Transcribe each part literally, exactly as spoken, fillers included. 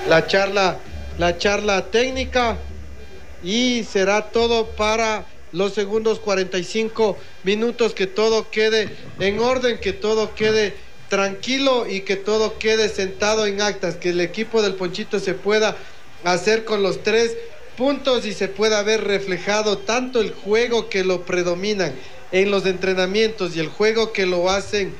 la charla, la charla técnica y será todo para los segundos cuarenta y cinco minutos, que todo quede en orden, que todo quede tranquilo y que todo quede sentado en actas, que el equipo del Ponchito se pueda hacer con los tres puntos y se pueda ver reflejado tanto el juego que lo predominan en los entrenamientos y el juego que lo hacen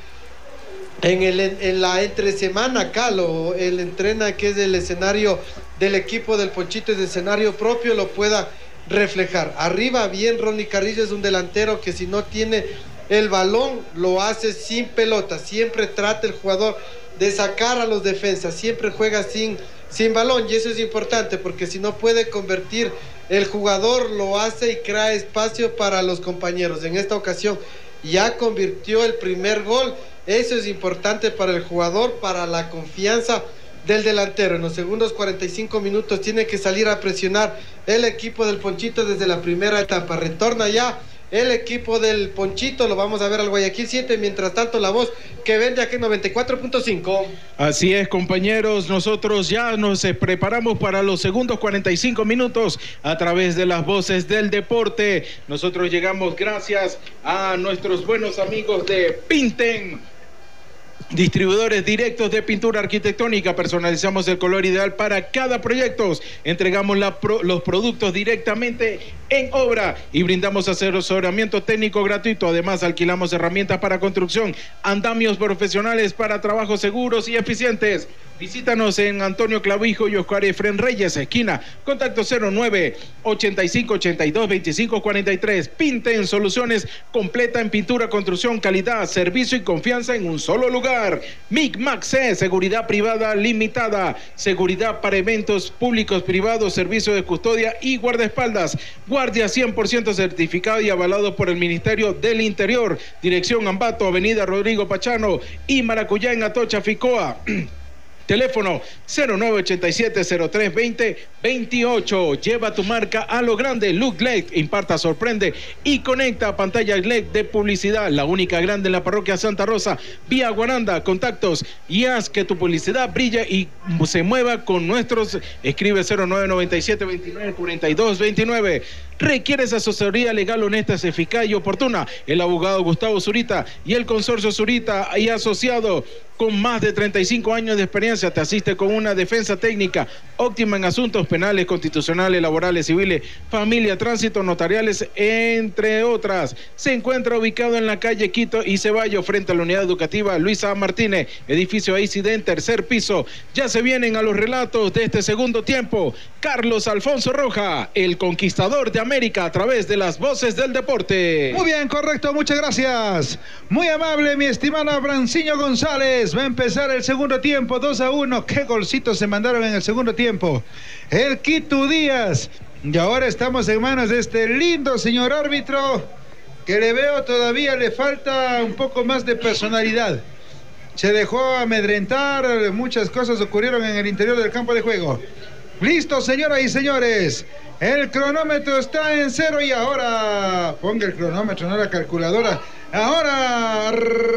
en, el, en la entresemana. Acá lo, el entrena, que es el escenario del equipo del Ponchito, es escenario propio, lo pueda reflejar. Arriba bien, Ronnie Carrillo es un delantero que si no tiene el balón lo hace sin pelota, siempre trata el jugador de sacar a los defensas, siempre juega sin, sin balón, y eso es importante porque si no puede convertir el jugador, lo hace y crea espacio para los compañeros. En esta ocasión ya convirtió el primer gol, eso es importante para el jugador, para la confianza del delantero. En los segundos cuarenta y cinco minutos tiene que salir a presionar el equipo del Ponchito desde la primera etapa. Retorna ya el equipo del Ponchito, lo vamos a ver al Guayaquil siete, mientras tanto la voz que vende aquí en noventa y cuatro punto cinco. Así es, compañeros, nosotros ya nos preparamos para los segundos cuarenta y cinco minutos a través de las voces del deporte. Nosotros llegamos gracias a nuestros buenos amigos de Pinten, distribuidores directos de pintura arquitectónica. Personalizamos el color ideal para cada proyecto, entregamos la pro, los productos directamente en obra y brindamos asesoramiento técnico gratuito. Además, alquilamos herramientas para construcción, andamios profesionales para trabajos seguros y eficientes. Visítanos en Antonio Clavijo y Oscar Efren Reyes, esquina. Contacto cero nueve, ochenta y cinco, ochenta y dos, veinticinco cuarenta y tres. Pinten Soluciones, completa en pintura, construcción, calidad, servicio y confianza en un solo lugar. Micmac C, seguridad privada limitada, seguridad para eventos públicos, privados, servicio de custodia y guardaespaldas. Guardia cien por ciento certificado y avalado por el Ministerio del Interior. Dirección Ambato, Avenida Rodrigo Pachano y Maracuyá en Atocha, Ficoa. Teléfono cero nueve ochenta y siete, cero tres veinte, veintiocho. Lleva tu marca a lo grande. Look L E D, imparta, sorprende y conecta pantalla L E D de publicidad. La única grande en la parroquia Santa Rosa, vía Guaranda. Contactos y haz que tu publicidad brille y se mueva con nuestros. Escribe cero nueve noventa y siete, veintinueve, cuarenta y dos, veintinueve. ¿Requieres asesoría legal honesta, eficaz y oportuna? El abogado Gustavo Zurita y el consorcio Zurita y asociado, con más de treinta y cinco años de experiencia, te asiste con una defensa técnica óptima en asuntos penales, constitucionales, laborales, civiles, familia, tránsito, notariales, entre otras. Se encuentra ubicado en la calle Quito y Ceballos, frente a la unidad educativa Luisa Martínez, edificio A I C I D E N, tercer piso. Ya se vienen a los relatos de este segundo tiempo. Carlos Alfonso Roja, el conquistador de América, a través de las voces del deporte. Muy bien, correcto, muchas gracias. Muy amable, mi estimado Branciño González. Va a empezar el segundo tiempo, dos a uno. Qué golcitos se mandaron en el segundo tiempo. El Quito Díaz. Y ahora estamos en manos de este lindo señor árbitro, que le veo todavía le falta un poco más de personalidad. Se dejó amedrentar, muchas cosas ocurrieron en el interior del campo de juego. Listo, señoras y señores. El cronómetro está en cero y ahora... Ponga el cronómetro, no la calculadora. Ahora...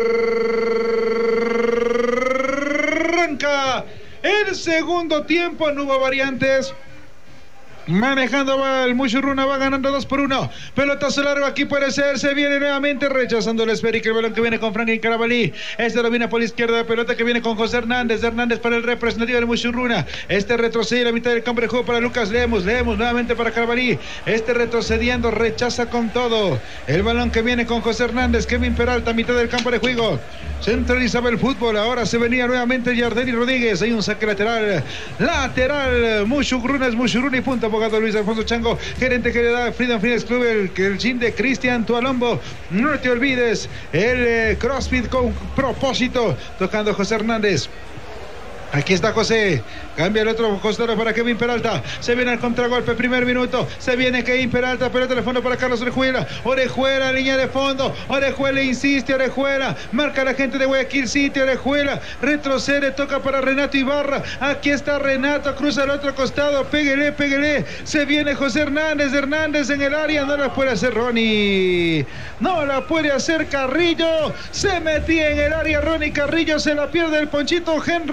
Arranca el segundo tiempo, no hubo variantes. Manejando va el Muchurruna, va ganando dos por uno. Pelotazo largo, aquí puede ser. Se viene nuevamente rechazando el esférico. El balón que viene con Franklin Carabalí. Este lo viene por la izquierda. La pelota que viene con José Hernández. Hernández para el representativo del Muchurruna. Este retrocede la mitad del campo de juego para Lucas Lemos. Lemos nuevamente para Carabalí. Este retrocediendo, rechaza con todo. El balón que viene con José Hernández. Kevin Peralta, mitad del campo de juego. Centralizaba el fútbol. Ahora se venía nuevamente Yardeni Rodríguez. Hay un saque lateral. Lateral. Muchurruna es Muchurruna y punto. Abogado Luis Alfonso Chango, gerente general Freedom Fitness Club, el, el gym de Cristian Tualombo. No te olvides el eh, CrossFit con propósito, tocando José Hernández. Aquí está José, cambia el otro costado para Kevin Peralta, se viene el contragolpe, primer minuto, se viene Kevin Peralta, pelota de fondo para Carlos Orejuela, Orejuela, línea de fondo, Orejuela insiste, Orejuela, marca la gente de Guayaquil City, Orejuela, retrocede, toca para Renato Ibarra, aquí está Renato, cruza al otro costado, péguele, péguele, se viene José Hernández, Hernández en el área, no la puede hacer Ronnie, no la puede hacer Carrillo, se metía en el área Ronnie Carrillo, se la pierde el Ponchito, Henry Mateo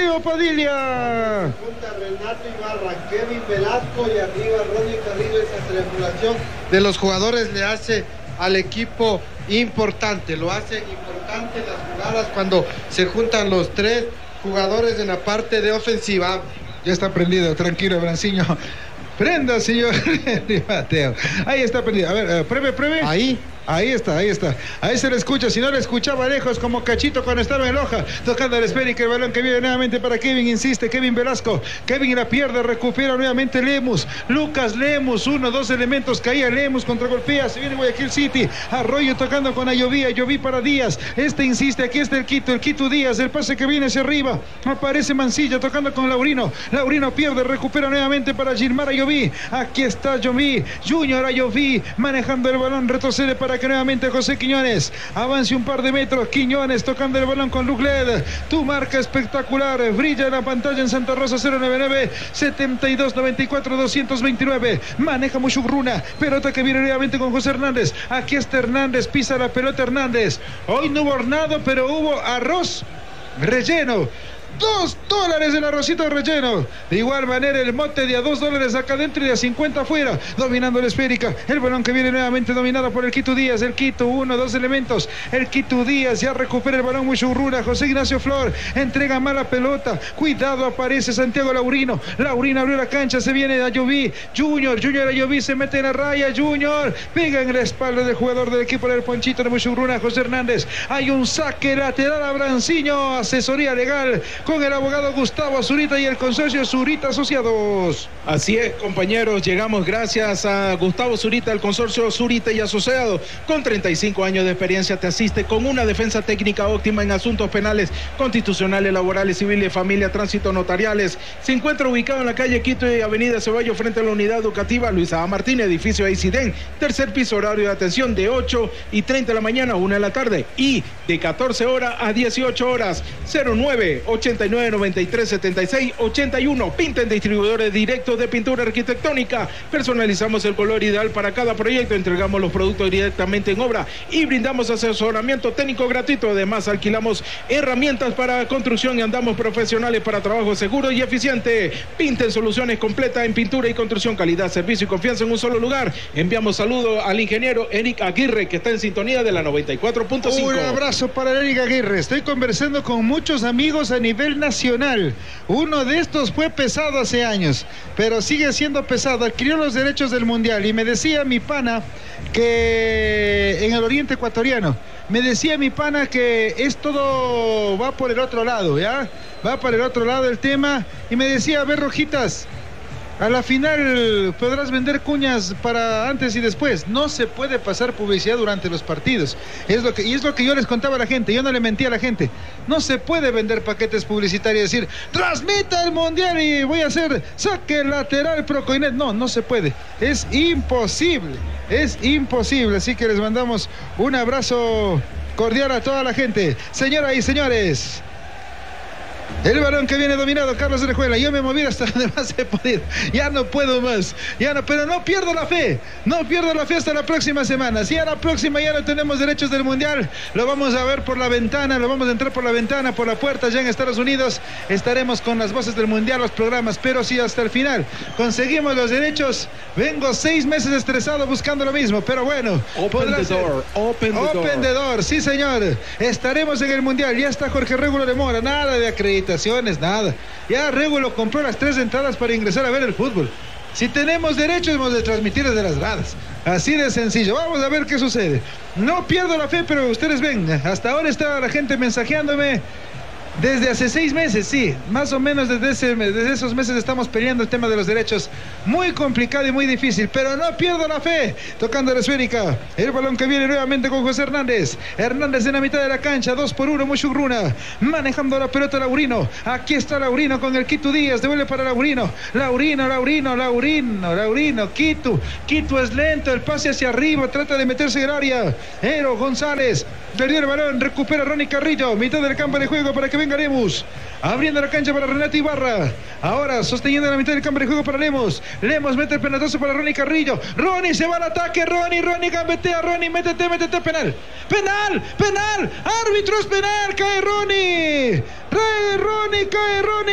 Rodrigo Padilla. Junta Renato Ibarra, Kevin Velasco y arriba Ronnie Carrillo. Esa triangulación de los jugadores le hace al equipo importante, lo hacen importante las jugadas cuando se juntan los tres jugadores en la parte de ofensiva. Ya está prendido, tranquilo, Branciño. Prenda, señor Mateo. Ahí está prendido. A ver, uh, pruebe, pruebe. Ahí. Ahí está, ahí está. Ahí se le escucha. Si no le escuchaba lejos, como Cachito cuando estaba en Loja, tocando el esférico, el balón que viene nuevamente para Kevin. Insiste Kevin Velasco. Kevin la pierde, recupera nuevamente Lemus. Lucas Lemus, uno, dos elementos. Caía Lemus, contragolpea. Se viene Guayaquil City. Arroyo tocando con Ayoví. Ayoví para Díaz. Este insiste. Aquí está el Quito. El Quito Díaz. El pase que viene hacia arriba. Aparece Mancilla tocando con Laurino. Laurino pierde, recupera nuevamente para Gilmar Ayoví. Aquí está Ayoví. Junior Ayoví manejando el balón. Retrocede para que nuevamente José Quiñones avance un par de metros. Quiñones tocando el balón con Luglet. Tu marca espectacular, brilla en la pantalla en Santa Rosa. Cero noventa y nueve, setenta y dos, noventa y cuatro, doscientos veintinueve. Maneja Mushugruna, pelota que viene nuevamente con José Hernández. Aquí está Hernández, pisa la pelota Hernández. Hoy no hubo hornado, pero hubo arroz relleno. Dos dólares el arrocito relleno. De igual manera el mote de a dos dólares acá adentro y de a cincuenta afuera. Dominando la esférica. El balón que viene nuevamente dominado por el Quito Díaz. El Quito, uno, dos elementos. El Quito Díaz ya recupera el balón Muchurruna. José Ignacio Flor entrega mala pelota. Cuidado, aparece Santiago Laurino. Laurino abrió la cancha. Se viene Ayoví. Junior, Junior Ayoví se mete en la raya. Junior pega en la espalda del jugador del equipo del Ponchito de Muchurruna, José Hernández. Hay un saque lateral a Branciño. Asesoría legal con el abogado Gustavo Zurita y el consorcio Zurita Asociados. Así es, compañeros, llegamos gracias a Gustavo Zurita, el consorcio Zurita y Asociados. Con treinta y cinco años de experiencia te asiste con una defensa técnica óptima en asuntos penales, constitucionales, laborales, civiles, familia, tránsito, notariales. Se encuentra ubicado en la calle Quito y avenida Ceballos frente a la unidad educativa Luisa A. Martínez, edificio Aiciden, tercer piso, horario de atención de ocho y treinta de la mañana a una de la tarde y de catorce horas a dieciocho horas. Cero nueve, ochenta y nueve, noventa y tres, setenta y seis, ochenta y uno. Pinta en distribuidores directos de pintura arquitectónica. Personalizamos el color ideal para cada proyecto. Entregamos los productos directamente en obra y brindamos asesoramiento técnico gratuito. Además, alquilamos herramientas para construcción y andamos profesionales para trabajo seguro y eficiente. Pinta en soluciones completas en pintura y construcción, calidad, servicio y confianza en un solo lugar. Enviamos saludos al ingeniero Eric Aguirre, que está en sintonía de la noventa y cuatro punto cinco. Un abrazo para Eric Aguirre. Estoy conversando con muchos amigos a nivel nacional. Uno de estos fue pesado hace años, pero sigue siendo pesado. Adquirió los derechos del mundial y me decía mi pana que en el oriente ecuatoriano, me decía mi pana que es todo va por el otro lado, ¿ya? Va por el otro lado el tema y me decía, a ver, Rojitas, a la final podrás vender cuñas para antes y después. No se puede pasar publicidad durante los partidos. Es lo que, y es lo que yo les contaba a la gente. Yo no le mentía a la gente. No se puede vender paquetes publicitarios y decir, transmita el mundial y voy a hacer saque lateral Procoinet. No, no se puede. Es imposible. Es imposible. Así que les mandamos un abrazo cordial a toda la gente. Señoras y señores, el balón que viene dominado, Carlos Orejuela. Yo me moví hasta donde más he podido. Ya no puedo más. Ya no, pero no pierdo la fe. No pierdo la fe hasta la próxima semana. Si a la próxima ya no tenemos derechos del mundial, lo vamos a ver por la ventana, lo vamos a entrar por la ventana, por la puerta, ya en Estados Unidos. Estaremos con las voces del mundial, los programas. Pero si hasta el final conseguimos los derechos, vengo seis meses estresado buscando lo mismo. Pero bueno, open the door. Open the door. Open the door. Sí, señor. Estaremos en el mundial. Ya está Jorge Régulo de Mora. Nada de acreditación. Nada. Ya Regulo compró las tres entradas para ingresar a ver el fútbol. Si tenemos derechos, hemos de transmitir desde las gradas. Así de sencillo. Vamos a ver qué sucede. No pierdo la fe, pero ustedes ven, hasta ahora está la gente mensajeándome. Desde hace seis meses, sí, más o menos desde, ese, desde esos meses estamos peleando el tema de los derechos. Muy complicado y muy difícil, pero no pierdo la fe. Tocando la esférica, el balón que viene nuevamente con José Hernández. Hernández en la mitad de la cancha, dos por uno, Muchugruna. Manejando la pelota Laurino. Aquí está Laurino con el Quito Díaz, devuelve para Laurino. Laurino, Laurino, Laurino, Laurino, Quito. Quito es lento, el pase hacia arriba, trata de meterse en el área. Ero González, perdió el balón, recupera Ronnie Carrillo. Mitad del campo de juego para que venga Lemus, abriendo la cancha para Renato Ibarra, ahora sosteniendo la mitad del campo de juego para Lemus. Lemus mete el pelotazo para Ronnie Carrillo. Ronnie se va al ataque, Ronnie, Ronnie gambetea, Ronnie, métete, métete, penal, penal, penal, árbitros, penal, cae Ronnie, cae Ronnie, cae Ronnie.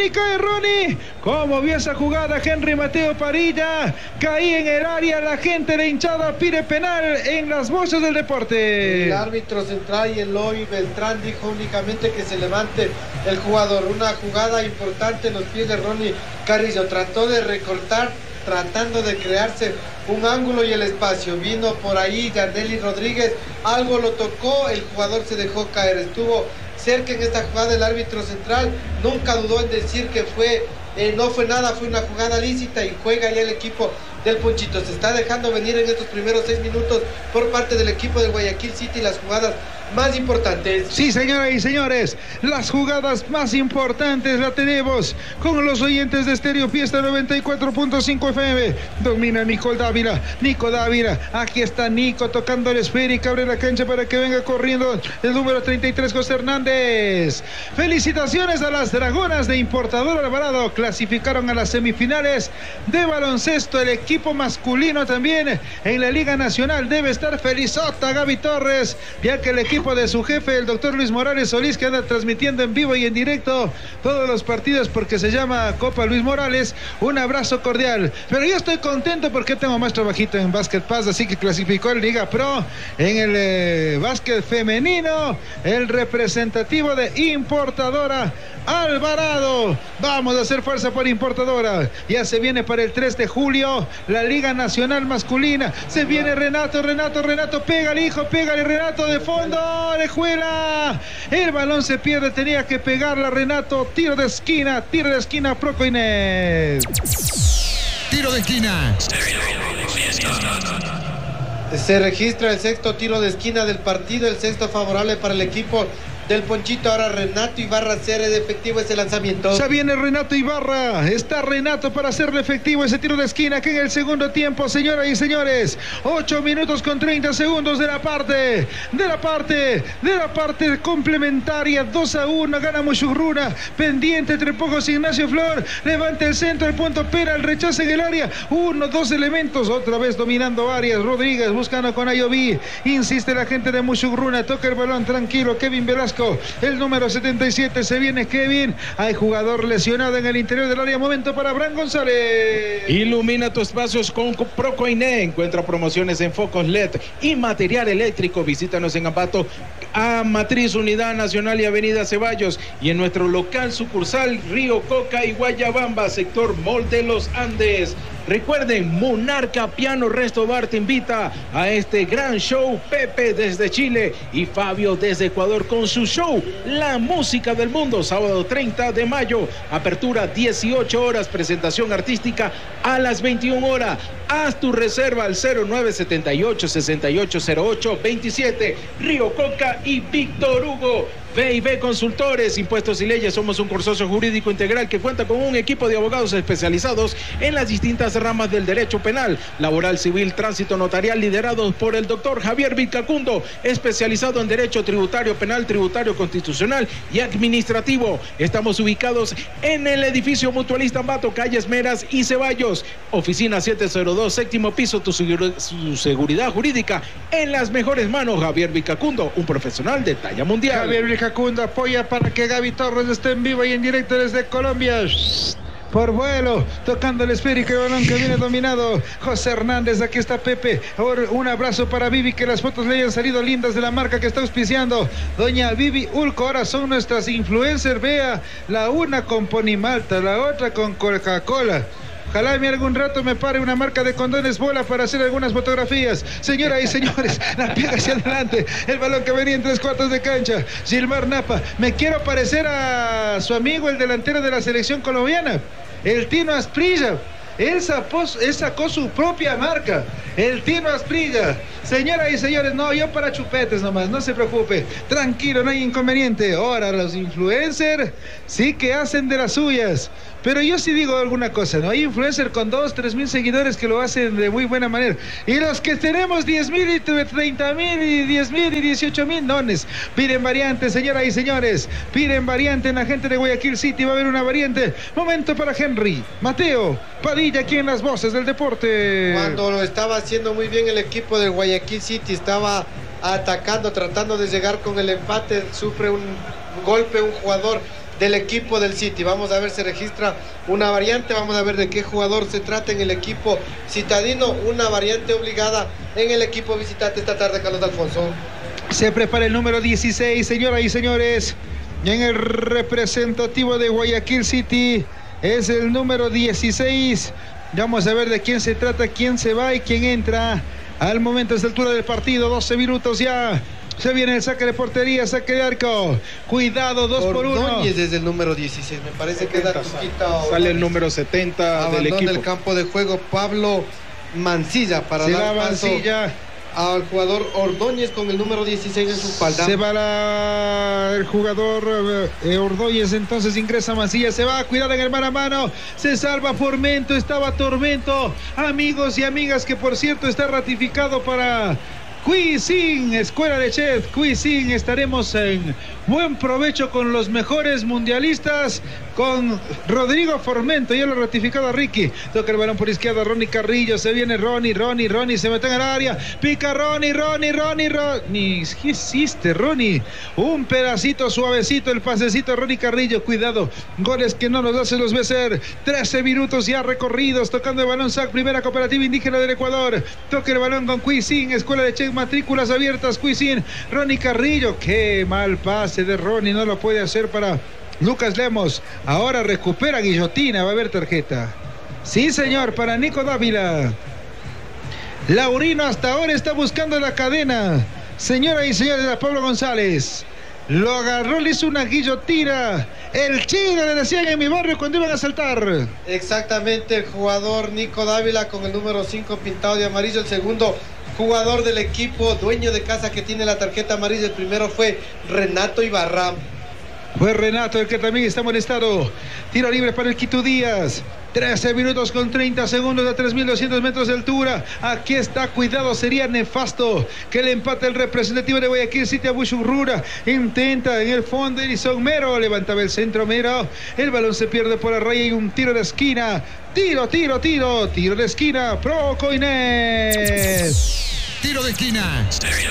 Ronnie, cae Ronnie. ¿Cómo vio esa jugada Henry Mateo Padilla? Caí en el área, la gente de hinchada pide penal en las voces del deporte. El árbitro central y Eloy Beltrán dijo únicamente que se levante el jugador. Una jugada importante en los pies de Ronnie Carrillo. Trató de recortar, tratando de crearse un ángulo y el espacio. Vino por ahí Yarneli Rodríguez, algo lo tocó, el jugador se dejó caer. Estuvo cerca en esta jugada el árbitro central, nunca dudó en decir que fue eh, no fue nada, fue una jugada lícita y juega ya el equipo del Ponchito. Se está dejando venir en estos primeros seis minutos por parte del equipo de Guayaquil City las jugadas más importantes. Sí, señoras y señores, las jugadas más importantes la tenemos con los oyentes de Estéreo Fiesta noventa y cuatro punto cinco F M. Domina Nico Dávila, Nico Dávila, aquí está Nico tocando el esférico, abre la cancha para que venga corriendo el número treinta y tres, José Hernández. Felicitaciones a las Dragonas de Importador Alvarado, clasificaron a las semifinales de baloncesto. El equipo masculino también en la Liga Nacional debe estar felizota Gaby Torres, ya que el equipo de su jefe, el doctor Luis Morales Solís, que anda transmitiendo en vivo y en directo todos los partidos porque se llama Copa Luis Morales. Un abrazo cordial. Pero yo estoy contento porque tengo más trabajito en Básquet Paz, así que clasificó en Liga Pro en el eh, básquet femenino, el representativo de Importadora Alvarado. Vamos a hacer fuerza por Importadora. Ya se viene para el tres de julio la Liga Nacional Masculina. Se viene Renato, Renato, Renato, pégale hijo, pégale Renato de fondo. Orejuela, el balón se pierde, tenía que pegarla Renato, tiro de esquina, tiro de esquina, Proco Inés. Tiro de esquina. Se registra el sexto tiro de esquina del partido, el sexto favorable para el equipo del Ponchito. Ahora Renato Ibarra hacer de efectivo ese lanzamiento. Ya viene Renato Ibarra, está Renato para hacerle efectivo ese tiro de esquina que en el segundo tiempo, señoras y señores, ocho minutos con treinta segundos de la parte, de la parte, de la parte complementaria, dos a uno, gana Mushurruna, pendiente entre pocos Ignacio Flor, levanta el centro, el punto Pera, el rechazo en el área, uno, dos elementos, otra vez dominando Arias, Rodríguez buscando con Ayoví, insiste la gente de Mushurruna, toca el balón tranquilo, Kevin Velasco, el número setenta y siete, se viene Kevin, hay jugador lesionado en el interior del área, momento para Abraham González. Ilumina tus espacios con Procoiné, encuentra promociones en focos L E D y material eléctrico, visítanos en Ambato, a Matriz, Unidad Nacional y Avenida Ceballos, y en nuestro local sucursal Río Coca y Guayabamba, sector Mall de los Andes. Recuerden, Monarca Piano Resto Bar te invita a este gran show. Pepe desde Chile y Fabio desde Ecuador con su show La Música del Mundo, sábado treinta de mayo, apertura dieciocho horas, presentación artística a las veintiuna horas. Haz tu reserva al cero nueve setenta y ocho, sesenta y ocho cero ocho veintisiete. Río Coca y Víctor Hugo. V y V Consultores, Impuestos y Leyes. Somos un consorcio jurídico integral que cuenta con un equipo de abogados especializados en las distintas ramas del derecho penal, laboral, civil, tránsito, notarial, liderados por el doctor Javier Vilcacundo, especializado en derecho tributario, penal, tributario, constitucional y administrativo. Estamos ubicados en el edificio Mutualista Ambato, calles Meras y Ceballos. Oficina siete cero dos, séptimo piso, tu, su seguridad jurídica en las mejores manos. Javier Vilcacundo, un profesional de talla mundial. Javier Vilcacundo apoya para que Gaby Torres esté en vivo y en directo desde Colombia. Por vuelo, tocando el esférico y balón que viene dominado. José Hernández, aquí está Pepe. Ahora un abrazo para Vivi, que las fotos le hayan salido lindas de la marca que está auspiciando. Doña Vivi Ulco, ahora son nuestras influencers. Vea, la una con Ponimalta, la otra con Coca-Cola. Ojalá me algún rato me pare una marca de condones Bola para hacer algunas fotografías. Señoras y señores, la pega hacia adelante. El balón que venía en tres cuartos de cancha. Gilmar Napa. Me quiero parecer a su amigo, el delantero de la selección colombiana, el Tino Asprilla. Él sacó, él sacó su propia marca, el Tino Asprilla. Señoras y señores, no, yo para chupetes nomás, no se preocupe, tranquilo, no hay inconveniente. Ahora los influencers sí que hacen de las suyas, pero yo sí digo alguna cosa, ¿no? Hay influencers con dos, tres mil seguidores que lo hacen de muy buena manera, y los que tenemos diez mil y treinta mil y diez mil y dieciocho mil dones, piden variante, señoras y señores, piden variante en la gente de Guayaquil City. Va a haber una variante, momento para Henry Mateo Padilla aquí en las voces del deporte. Cuando lo estaba haciendo muy bien el equipo de Guayaquil City, estaba atacando, tratando de llegar con el empate, sufre un golpe un jugador del equipo del City. Vamos a ver si registra una variante, vamos a ver de qué jugador se trata en el equipo citadino, una variante obligada en el equipo visitante esta tarde, Carlos Alfonso. Se prepara el número dieciséis, señoras y señores, en el representativo de Guayaquil City es el número dieciséis. Vamos a ver de quién se trata, quién se va y quién entra. Al momento, a esta altura del partido, doce minutos ya. Se viene el saque de portería, saque de arco. Cuidado, dos por uno. Ordóñez es el número dieciséis, me parece que da Tuquita. Sale el número setenta del equipo. Abandona el campo de juego Pablo Mancilla para Se dar va paso Mancilla al jugador Ordóñez con el número dieciséis en su espalda. Se va la, el jugador eh, Ordóñez, entonces ingresa Mancilla, se va, cuidado en el mano a mano, se salva Formento, estaba Tormento, amigos y amigas, que por cierto está ratificado para Cuisin, Escuela de Chef Cuisin. Estaremos en buen provecho con los mejores mundialistas, con Rodrigo Formento, ya lo ratificado a Ricky. Toca el balón por izquierda, Ronnie Carrillo, se viene Ronnie, Ronnie, Ronnie, se mete en el área, pica Ronnie, Ronnie, Ronnie, Ronnie. ¿Qué hiciste, Ronnie? Un pedacito suavecito, el pasecito de Ronnie Carrillo, cuidado, goles que no nos hacen los Becer. trece minutos ya recorridos, tocando el balón Sac, primera cooperativa indígena del Ecuador. Toca el balón con Cuisin, Escuela de Chef, matrículas abiertas, Cuisin, Ronnie Carrillo, qué mal pase de Ronnie, no lo puede hacer para Lucas Lemos. Ahora recupera Guillotina, va a haber tarjeta. Sí, señor, para Nico Dávila. Laurino hasta ahora está buscando la cadena. Señoras y señores, a Pablo González lo agarró, le hizo una guillotina. El chino, le decían en mi barrio cuando iban a saltar. Exactamente, el jugador Nico Dávila con el número cinco pintado de amarillo, el segundo jugador del equipo, dueño de casa, que tiene la tarjeta amarilla. El primero fue Renato Ibarra. Fue Renato el que también está molestado. Tiro libre para el Quito Díaz. trece minutos con treinta segundos a tres mil doscientos metros de altura. Aquí está, cuidado, sería nefasto que le empate el representativo de Guayaquil City a Bushurrura. Intenta en el fondo Edison Mero, levantaba el centro Mero. El balón se pierde por la raya y un tiro de esquina. Tiro, tiro, tiro, tiro de esquina. Pro Coinés. Tiro de esquina.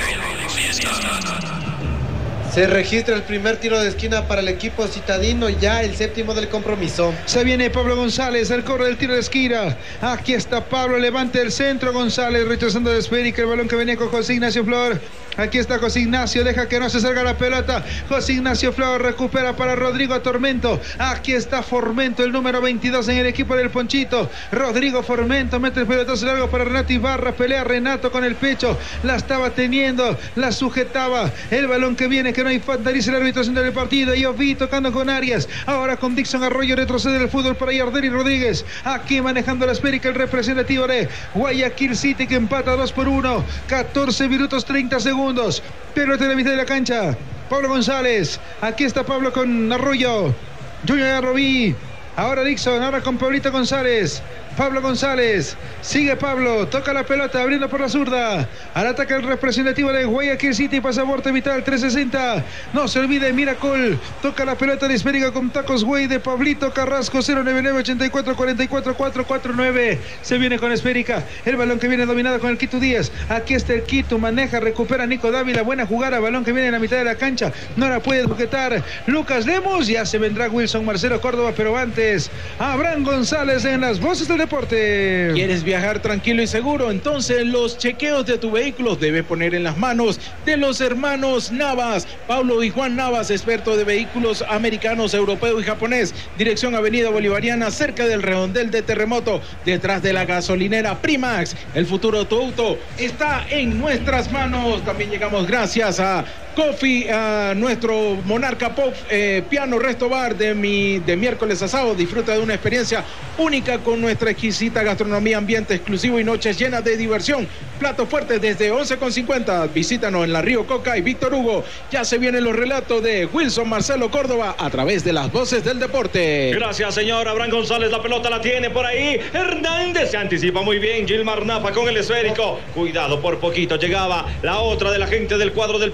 Se registra el primer tiro de esquina para el equipo citadino, ya el séptimo del compromiso. Se viene Pablo González, el corre del tiro de esquina. Aquí está Pablo, levante el centro, González rechazando de esférica, el balón que venía con José Ignacio Flor. Aquí está José Ignacio, deja que no se salga la pelota. José Ignacio Flor recupera para Rodrigo Tormento. Aquí está Formento, el número veintidós en el equipo del Ponchito. Rodrigo Formento mete el pelotazo largo para Renato Ibarra. Pelea Renato con el pecho, la estaba teniendo, la sujetaba. El balón que viene, que no hay falta, dice el árbitro central del partido. Yo vi tocando con Arias, ahora con Dixon Arroyo, retrocede el fútbol para Yardeli Rodríguez. Aquí manejando la esférica el representativo de Guayaquil City, que empata dos por uno. catorce minutos treinta segundos. Pelota en la mitad de la cancha. Pablo González. Aquí está Pablo con Arroyo. Junior Arrobí. Ahora Dixon, ahora con Pablito González. Pablo González, sigue Pablo, toca la pelota, abriendo por la zurda. Al ataque el representativo de Guayaquil City, pasaporte vital trescientos sesenta. No se olvide, Miracol, toca la pelota de esférica con tacos güey de Pablito Carrasco, cero nueve nueve ochenta y cuatro cuarenta y cuatro cuatrocientos cuarenta y nueve. Se viene con esférica, el balón que viene dominado con el Quito Díaz. Aquí está el Quito, maneja, recupera Nico Dávila, buena jugada, balón que viene en la mitad de la cancha, no la puede sujetar Lucas Lemos, ya se vendrá Wilson Marcelo Córdoba, pero antes, Abraham González en las voces del deporte. ¿Quieres viajar tranquilo y seguro? Entonces los chequeos de tu vehículo debes poner en las manos de los hermanos Navas. Pablo y Juan Navas, experto de vehículos americanos, europeos y japonés. Dirección Avenida Bolivariana, cerca del redondel de Terremoto, detrás de la gasolinera Primax. El futuro de tu auto está en nuestras manos. También llegamos gracias a Coffee, a nuestro Monarca Pop eh, Piano Resto Bar de, mi, de miércoles a sábado. Disfruta de una experiencia única con nuestra exquisita gastronomía, ambiente exclusivo y noches llenas de diversión. Platos fuertes desde once con cincuenta. Visítanos en la Río Coca y Víctor Hugo. Ya se vienen los relatos de Wilson Marcelo Córdoba a través de las voces del deporte. Gracias, señor Abraham González. La pelota la tiene por ahí Hernández, se anticipa muy bien Gilmar Napa con el esférico. Cuidado, por poquito llegaba la otra de la gente del cuadro del Ponchito.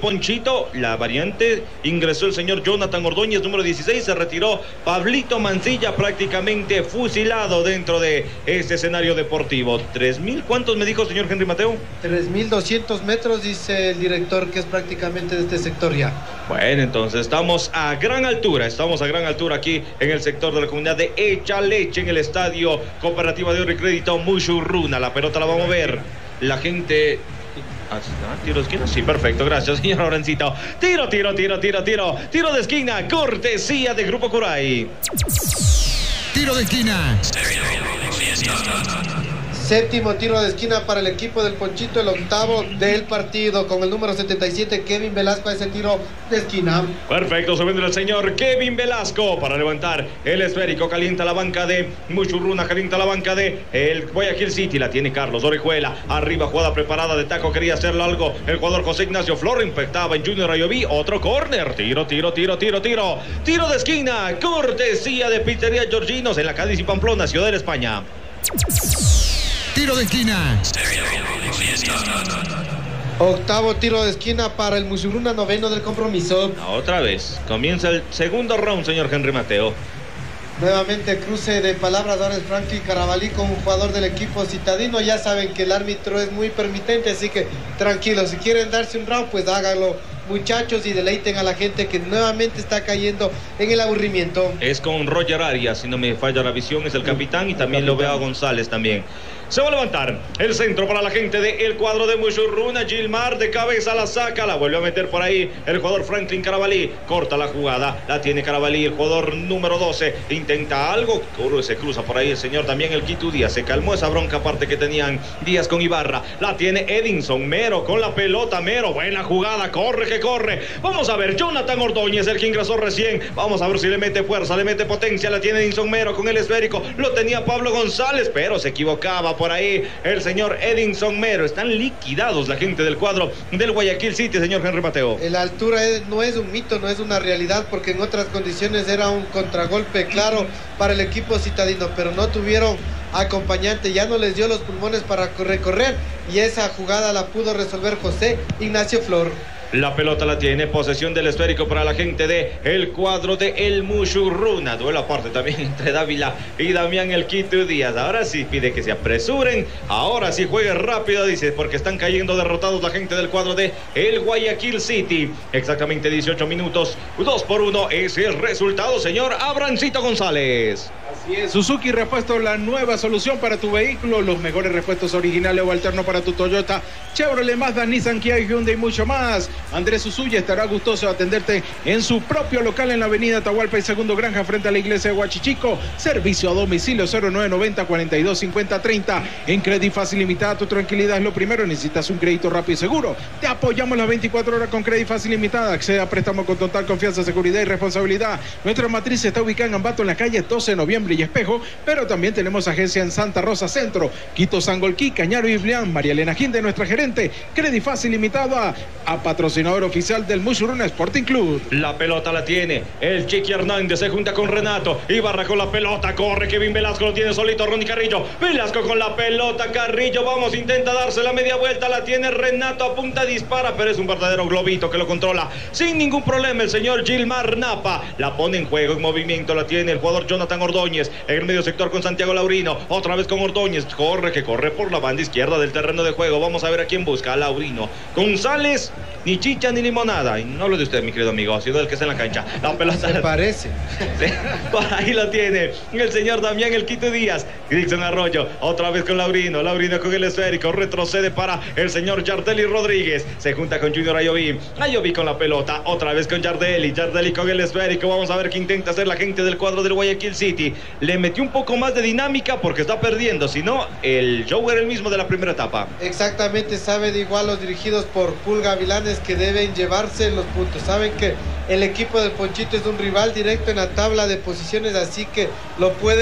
Juancito, la variante, ingresó el señor Jonathan Ordóñez, número dieciséis, se retiró Pablito Mancilla, prácticamente fusilado dentro de este escenario deportivo. ¿Tres mil? ¿Cuántos me dijo, señor Henry Mateo? tres mil doscientos metros, dice el director, que es prácticamente de este sector ya. Bueno, entonces estamos a gran altura, estamos a gran altura aquí en el sector de la comunidad de Echaleche, en el estadio Cooperativa de Oro y Crédito Mushurruna. La pelota la vamos a ver, la gente... Ah, tiro de esquina, sí, perfecto, gracias, señor Lorencito. Tiro, tiro, tiro, tiro, tiro, tiro de esquina, cortesía de Grupo Curay. Tiro de esquina. Séptimo tiro de esquina para el equipo del Ponchito, el octavo del partido, con el número setenta y siete, Kevin Velasco, a ese tiro de esquina. Perfecto, se vende el señor Kevin Velasco para levantar el esférico. Calienta la banca de Mushurruna, calienta la banca de el Guayaquil City. La tiene Carlos Orejuela. Arriba, jugada preparada de taco, quería hacerlo algo el jugador José Ignacio Flor, impactaba en Junior Ayoví. Otro córner, tiro, tiro, tiro, tiro, tiro. Tiro de esquina, cortesía de Pizzería Georginos en la Cádiz y Pamplona, Ciudad de España. Tiro de esquina. Octavo tiro de esquina para el Mushurruna, noveno del compromiso. Otra vez, comienza el segundo round, señor Henry Mateo. Nuevamente cruce de palabras, ahora es Franklin Carabalí con un jugador del equipo citadino. Ya saben que el árbitro es muy permitente, así que tranquilos, si quieren darse un round, pues háganlo, muchachos, y deleiten a la gente que nuevamente está cayendo en el aburrimiento. Es con Roger Arias, si no me falla la visión, es el capitán, y también lo veo a González también. Se va a levantar el centro para la gente del cuadro de Mushurruna. Gilmar de cabeza la saca, la vuelve a meter por ahí el jugador Franklin Carabalí. Corta la jugada, la tiene Carabalí, el jugador número doce. Intenta algo, se cruza por ahí el señor también el Quito Díaz. Se calmó esa bronca aparte que tenían Díaz con Ibarra. La tiene Edinson Mero con la pelota. Mero, buena jugada, corre que corre. Vamos a ver, Jonathan Ordóñez, el que ingresó recién. Vamos a ver si le mete fuerza, le mete potencia. La tiene Edinson Mero con el esférico. Lo tenía Pablo González, pero se equivocaba por ahí el señor Edinson Mero. Están liquidados la gente del cuadro del Guayaquil City, señor Henry Mateo. La altura es, no es un mito, no es una realidad, porque en otras condiciones era un contragolpe claro para el equipo citadino, pero no tuvieron acompañante, ya no les dio los pulmones para recorrer, y esa jugada la pudo resolver José Ignacio Flor. La pelota la tiene, posesión del esférico para la gente de el cuadro de el Mushurruna. Duelo aparte también entre Dávila y Damián el Quito Díaz. Ahora sí pide que se apresuren, ahora sí juegue rápido, dice, porque están cayendo derrotados la gente del cuadro de el Guayaquil City. Exactamente dieciocho minutos, dos por uno es el resultado, señor Abrancito González. Así es, Suzuki Repuesto, la nueva solución para tu vehículo, los mejores repuestos originales o alternos para tu Toyota, Chevrolet, Mazda, Nissan, Kia, Hyundai y mucho más. Andrés Usuya estará gustoso de atenderte en su propio local en la avenida Atahualpa y Segundo Granja, frente a la iglesia de Huachichico. Servicio a domicilio cero nueve noventa, cuarenta y dos cincuenta, treinta. En Credit Fácil Limitada, tu tranquilidad es lo primero. Necesitas un crédito rápido y seguro. Te apoyamos las veinticuatro horas con Credit Fácil Limitada. Accede a préstamo con total confianza, seguridad y responsabilidad. Nuestra matriz está ubicada en Ambato, en la calle doce de noviembre y Espejo, pero también tenemos agencia en Santa Rosa Centro, Quito, Sangolquí, Cañaro y Blián. María Elena Ginde, nuestra gerente. Credit Fácil Limitada, a patrocinador oficial del Mushurruna Sporting Club. La pelota la tiene el Chiqui Hernández, se junta con Renato. Ibarra con la pelota, corre Kevin Velasco, lo tiene solito Ronnie Carrillo. Velasco con la pelota, Carrillo, vamos, intenta darse la media vuelta, la tiene Renato, apunta, dispara, pero es un verdadero globito que lo controla sin ningún problema el señor Gilmar Napa. La pone en juego, en movimiento, la tiene el jugador Jonathan Ordóñez en el medio sector con Santiago Laurino. Otra vez con Ordóñez, corre que corre por la banda izquierda del terreno de juego. Vamos a ver a quién busca, a Laurino. González, ni chicha ni limonada. Y no hablo de usted, mi querido amigo, ha sido el que está en la cancha. La pelota se parece. Sí, por ahí lo tiene el señor Damián el Quito Díaz. Dixon Arroyo, otra vez con Laurino. Laurino con el esférico, retrocede para el señor Yardelli Rodríguez. Se junta con Junior Ayoví. Ayoví con la pelota, otra vez con Yardelli. Yardelli con el esférico. Vamos a ver qué intenta hacer la gente del cuadro del Guayaquil City. Le metió un poco más de dinámica porque está perdiendo. Si no, el show era el mismo de la primera etapa. Exactamente, sabe de igual los dirigidos por Pulga Vilanes que deben llevarse los puntos. Saben que el equipo del Ponchito es un rival directo en la tabla de posiciones, así que lo puede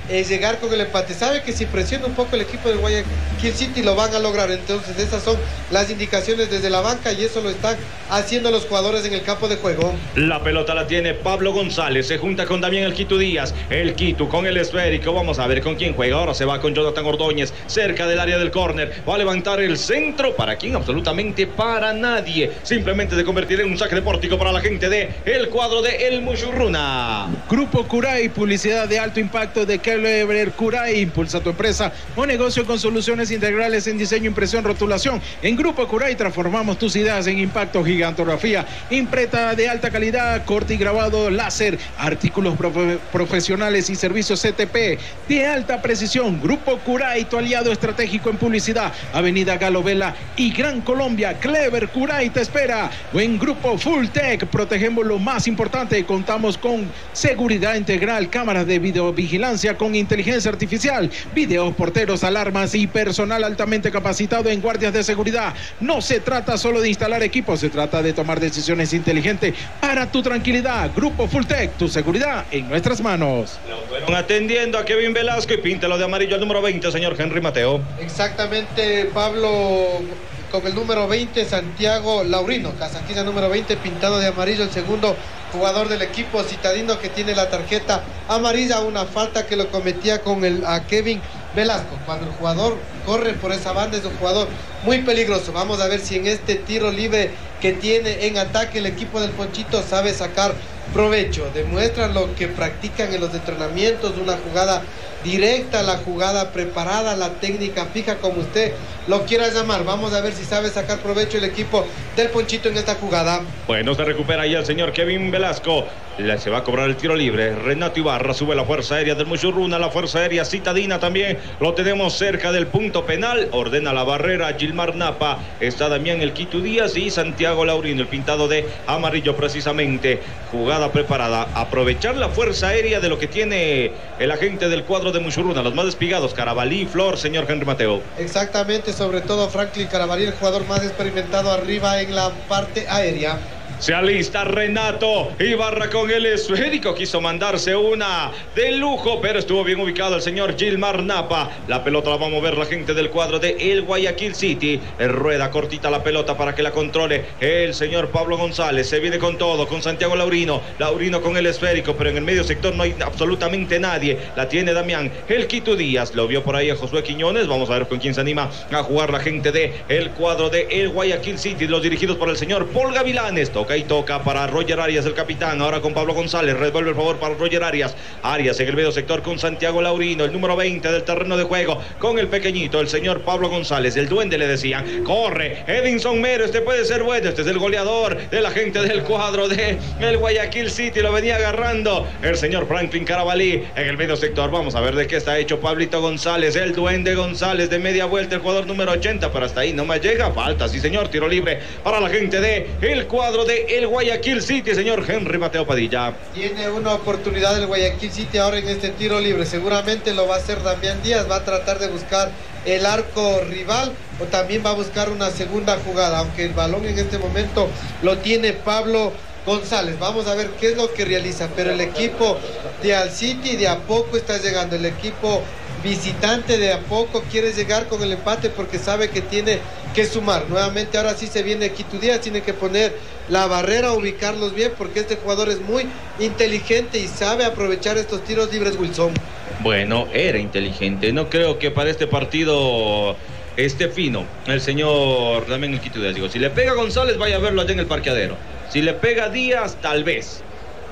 es llegar con el empate. Sabe que si presiona un poco el equipo del Guayaquil City lo van a lograr. Entonces esas son las indicaciones desde la banca y eso lo están haciendo los jugadores en el campo de juego. La pelota la tiene Pablo González, se junta con Damián El Quito Díaz, El Quito con el esférico, vamos a ver con quién juega. Ahora se va con Jonathan Ordóñez, cerca del área del córner, va a levantar el centro. ¿Para quién? Absolutamente para nadie. Simplemente se convertirá en un saque de pórtico para la gente de el cuadro de El Mushurruna. Grupo Curay, publicidad de alto impacto de Clever Curay. Impulsa tu empresa o negocio con soluciones integrales en diseño, impresión, rotulación. En Grupo Curay transformamos tus ideas en impacto. Gigantografía, imprenta de alta calidad, corte y grabado láser, artículos profe profesionales y servicios C T P de alta precisión. Grupo Curay, tu aliado estratégico en publicidad. Avenida Galo Vela y Gran Colombia. Clever Curay te espera. O en Grupo Full Tech, protegemos lo más importante. Contamos con seguridad integral, cámaras de videovigilancia con inteligencia artificial, videos, porteros, alarmas y personal altamente capacitado en guardias de seguridad. No se trata solo de instalar equipos, se trata de tomar decisiones inteligentes para tu tranquilidad. Grupo Full Tech, tu seguridad en nuestras manos. Fueron atendiendo a Kevin Velasco y píntelo de amarillo al número veinte, señor Henry Mateo. Exactamente, Pablo, con el número veinte, Santiago Laurino, casaquilla número veinte, pintado de amarillo, el segundo jugador del equipo citadino que tiene la tarjeta amarilla, una falta que lo cometía con el a Kevin Velasco. Cuando el jugador corre por esa banda es un jugador muy peligroso. Vamos a ver si en este tiro libre que tiene en ataque el equipo del Ponchito sabe sacar provecho. Demuestran lo que practican en los entrenamientos, una jugada directa, la jugada preparada, la técnica fija, como usted lo quiera llamar. Vamos a ver si sabe sacar provecho el equipo del Ponchito en esta jugada. Bueno, se recupera ahí el señor Kevin Velasco. Se va a cobrar el tiro libre. Renato Ibarra sube la fuerza aérea del Mushurruna, la fuerza aérea citadina también. Lo tenemos cerca del punto penal. Ordena la barrera Gilmar Napa. Está Damián El Quito Díaz y Santiago Laurino, el pintado de amarillo precisamente. Jugada preparada. Aprovechar la fuerza aérea de lo que tiene el agente del cuadro de Mushurruna. Los más despigados, Carabalí, Flor, señor Henry Mateo. Exactamente, sobre todo Franklin Carabalí, el jugador más experimentado arriba en la parte aérea. Se alista Renato Ibarra con el esférico. Quiso mandarse una de lujo, pero estuvo bien ubicado el señor Gilmar Napa. La pelota la va a mover la gente del cuadro de el Guayaquil City. Rueda cortita la pelota para que la controle el señor Pablo González. Se viene con todo, con Santiago Laurino. Laurino con el esférico, pero en el medio sector no hay absolutamente nadie. La tiene Damián El Quito Díaz. Lo vio por ahí a Josué Quiñones. Vamos a ver con quién se anima a jugar la gente de el cuadro de el Guayaquil City. Los dirigidos por el señor Paul Gavilanes. Toca y toca para Roger Arias, el capitán. Ahora con Pablo González. Revuelve el favor para Roger Arias. Arias en el medio sector con Santiago Laurino, el número veinte del terreno de juego, con el pequeñito, el señor Pablo González. El duende le decían. Corre Edinson Mero. Este puede ser bueno. Este es el goleador de la gente del cuadro de el Guayaquil City. Lo venía agarrando el señor Franklin Carabalí en el medio sector. Vamos a ver de qué está hecho Pablito González, el duende González, de media vuelta, el jugador número ochenta. Pero hasta ahí no más llega. Falta, sí señor. Tiro libre para la gente de el cuadro de el Guayaquil City, señor Henry Mateo Padilla. Tiene una oportunidad el Guayaquil City ahora en este tiro libre. Seguramente lo va a hacer Damián Díaz. Va a tratar de buscar el arco rival o también va a buscar una segunda jugada, aunque el balón en este momento lo tiene Pablo González. Vamos a ver qué es lo que realiza, pero el equipo de Al City de a poco está llegando. El equipo visitante de a poco quiere llegar con el empate porque sabe que tiene que sumar. Nuevamente ahora sí se viene Quito Díaz, tiene que poner la barrera, ubicarlos bien, porque este jugador es muy inteligente y sabe aprovechar estos tiros libres, Wilson. Bueno, era inteligente. No creo que para este partido esté fino el señor Damián El Quito Díaz. Digo, si le pega González, vaya a verlo allá en el parqueadero. Si le pega Díaz, tal vez.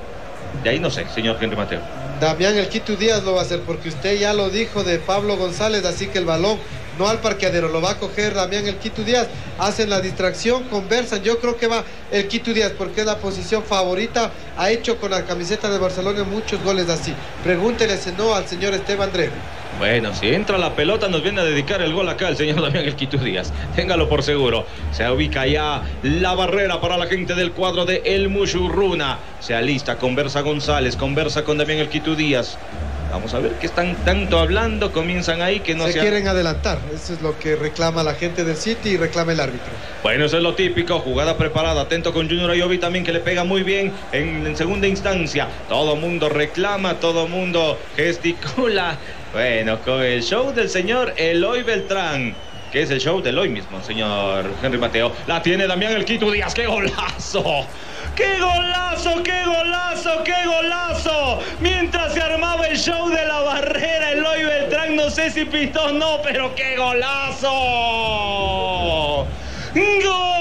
De ahí no sé, señor Henry Mateo. Damián El Quito Díaz lo va a hacer, porque usted ya lo dijo de Pablo González, así que el balón no al parqueadero, lo va a coger Damián El Quito Díaz. Hacen la distracción, conversan. Yo creo que va El Quito Díaz porque es la posición favorita. Ha hecho con la camiseta de Barcelona muchos goles así. Pregúntele si no al señor Esteban Drego. Bueno, si entra la pelota nos viene a dedicar el gol acá el señor Damián El Quito Díaz. Téngalo por seguro. Se ubica ya la barrera para la gente del cuadro de El Mushurruna. Se alista, conversa González, conversa con Damián El Quito Díaz. Vamos a ver qué están tanto hablando, comienzan ahí que no se se quieren adelantar. Eso es lo que reclama la gente del City y reclama el árbitro. Bueno, eso es lo típico, jugada preparada, atento con Junior Ayoví también, que le pega muy bien en, en segunda instancia. Todo mundo reclama, todo mundo gesticula. Bueno, con el show del señor Eloy Beltrán, que es el show de hoy mismo, señor Henry Mateo. La tiene Damián El Quito Díaz. ¡Qué golazo! ¡Qué golazo! ¡Qué golazo! ¡Qué golazo! Mientras se armaba el show de la barrera, Eloy Beltrán, no sé si pistó o no, pero ¡qué golazo! ¡Gol!